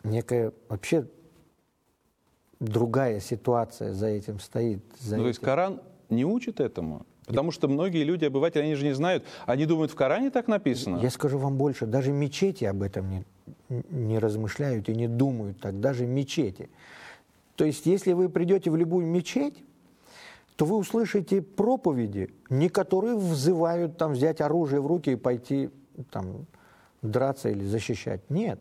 некая вообще другая ситуация за этим стоит. То есть Коран не учит этому? Потому что многие люди, обыватели, они же не знают. Они думают, в Коране так написано? Я скажу вам больше, даже мечети об этом не размышляют и не думают так, даже мечети. То есть, если вы придете в любую мечеть, то вы услышите проповеди, не которые взывают там, взять оружие в руки и пойти там, драться или защищать. Нет.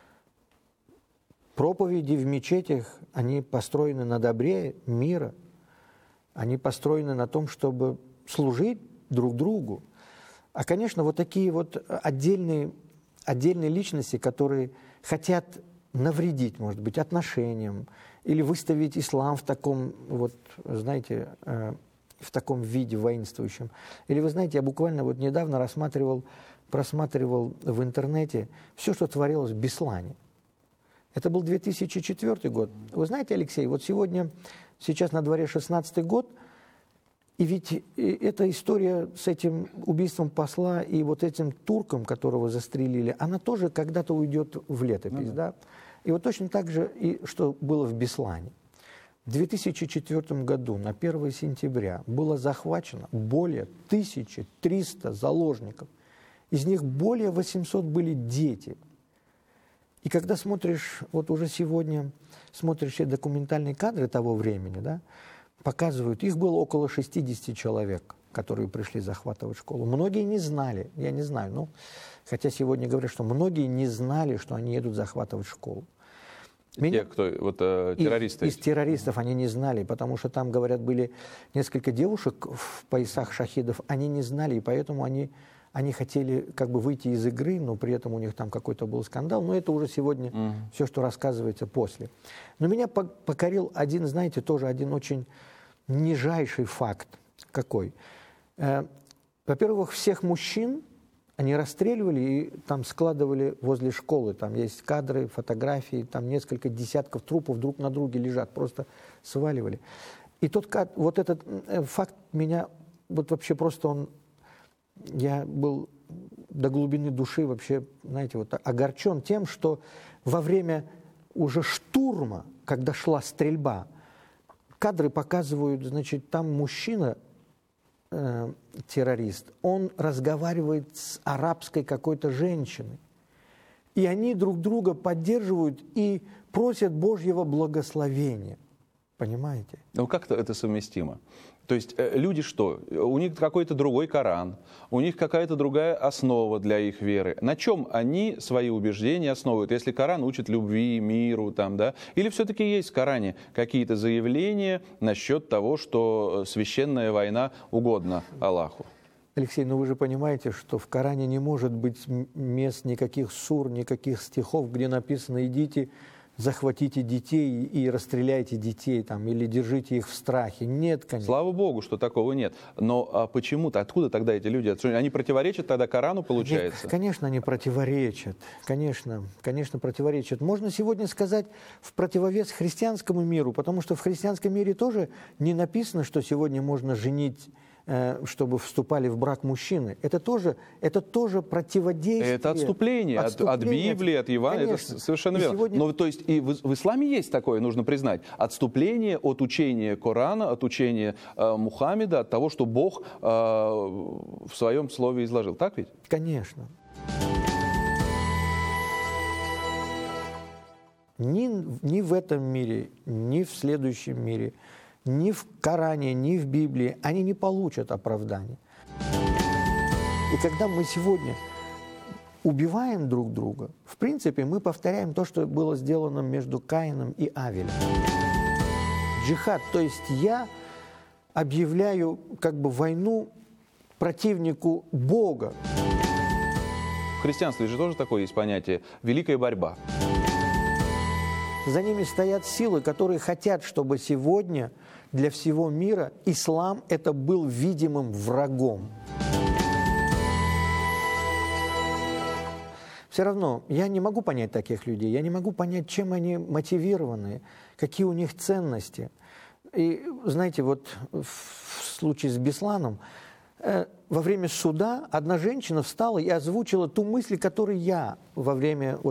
Проповеди в мечетях, они построены на добре мира. Они построены на том, чтобы служить друг другу. А, конечно, вот такие вот отдельные личности, которые хотят навредить, может быть, отношениям, или выставить ислам в таком, вот, знаете, в таком виде воинствующем. Или, вы знаете, я буквально вот недавно просматривал в интернете все, что творилось в Беслане. Это был 2004 год. Вы знаете, Алексей, вот сейчас на дворе 16-й год, и ведь эта история с этим убийством посла и вот этим турком, которого застрелили, она тоже когда-то уйдет в летопись, да? И вот точно так же, и что было в Беслане. В 2004 году, на 1 сентября, было захвачено более 1300 заложников. Из них более 800 были дети. И когда смотришь, вот уже сегодня, смотришь все документальные кадры того времени, да, показывают, их было около 60 человек, которые пришли захватывать школу. Многие не знали, я не знаю, ну, хотя сегодня говорят, что многие не знали, что они едут захватывать школу. Те, кто, вот террористы? Из террористов они не знали, потому что там, говорят, были несколько девушек в поясах шахидов, они не знали, и поэтому они хотели как бы выйти из игры, но при этом у них там какой-то был скандал. Но это уже сегодня все, что рассказывается после. Но меня покорил один, знаете, тоже один очень нижайший факт. Какой? Во-первых, всех мужчин они расстреливали и там складывали возле школы. Там есть кадры, фотографии, там несколько десятков трупов друг на друге лежат, просто сваливали. И вот этот факт меня вот вообще просто я был до глубины души вообще, знаете, вот огорчен тем, что во время уже штурма, когда шла стрельба, кадры показывают, значит, там мужчина, террорист, он разговаривает с арабской какой-то женщиной. И они друг друга поддерживают и просят Божьего благословения. Понимаете? Ну как-то это совместимо? То есть люди что? У них какой-то другой Коран, у них какая-то другая основа для их веры. На чем они свои убеждения основывают? Если Коран учит любви, миру, там, да? Или все-таки есть в Коране какие-то заявления насчет того, что священная война угодна Аллаху? Алексей, ну вы же понимаете, что в Коране не может быть мест никаких сур, никаких стихов, где написано «идите, захватите детей и расстреляйте детей, там, или держите их в страхе». Нет, конечно. Слава Богу, что такого нет. Но почему-то, откуда тогда эти люди? Они противоречат тогда Корану, получается? Конечно, они противоречат. Конечно, противоречат. Можно сегодня сказать в противовес христианскому миру, потому что в христианском мире тоже не написано, что сегодня можно женить, чтобы вступали в брак мужчины. Это тоже противодействие. Это отступление от Библии, от Евангелия. Это совершенно верно. Сегодня... Но то есть и в исламе есть такое, нужно признать, отступление от учения Корана, от учения Мухаммеда, от того, что Бог в своем слове изложил. Так ведь? Конечно. Ни в этом мире, ни в следующем мире, ни в Коране, ни в Библии они не получат оправдания. И когда мы сегодня убиваем друг друга, в принципе, мы повторяем то, что было сделано между Каином и Авелем. Джихад, то есть я объявляю как бы войну противнику Бога. В христианстве же тоже такое есть понятие «великая борьба». За ними стоят силы, которые хотят, чтобы сегодня для всего мира ислам это был видимым врагом. Все равно я не могу понять таких людей, я не могу понять, чем они мотивированы, какие у них ценности. И знаете, вот в случае с Бесланом, во время суда одна женщина встала и озвучила ту мысль, которую я во время